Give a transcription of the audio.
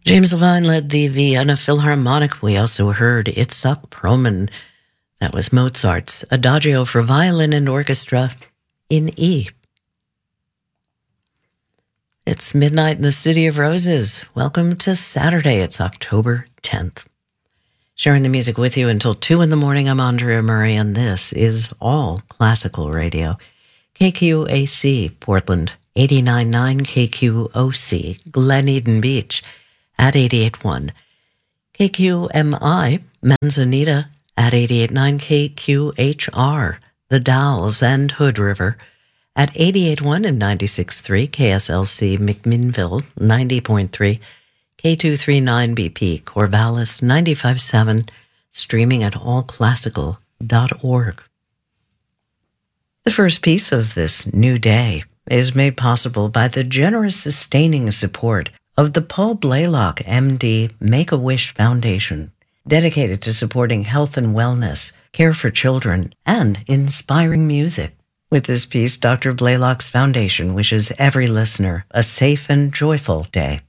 James Levine led the Vienna Philharmonic. We also heard Itzhak Perlman. That was Mozart's Adagio for violin and orchestra in E. It's midnight in the City of Roses. Welcome to Saturday. It's October 10th. Sharing the music with you until 2 in the morning, I'm Andrea Murray, and this is All Classical Radio. KQAC, Portland, 89.9 KQOC, Glen Eden Beach, at 88.1. KQMI, Manzanita, at 88.9 KQHR, The Dalles and Hood River, at 88.1 and 96.3 KSLC, McMinnville, 90.3 K239BP, Corvallis, 95.7, streaming at allclassical.org. The first piece of this new day is made possible by the generous sustaining support of the Paul Blaylock, MD, Make-A-Wish Foundation, dedicated to supporting health and wellness, care for children, and inspiring music. With this piece, Dr. Blaylock's Foundation wishes every listener a safe and joyful day.